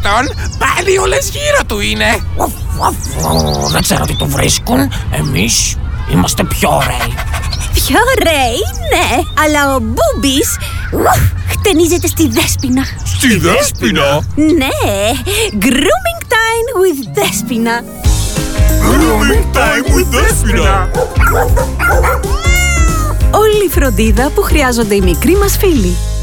τον, πάλι όλες γύρω του είναι. Δεν ξέρω τι του βρίσκουν. Εμείς είμαστε πιο ωραίοι. Πιο ωραίοι, ναι, αλλά ο Μπούμπης χτενίζεται στη Δέσποινα. Στη Δέσποινα? Ναι, grooming time with Δέσποινα. Grooming time with Δέσποινα. Όλη η φροντίδα που χρειάζονται οι μικροί μας φίλοι.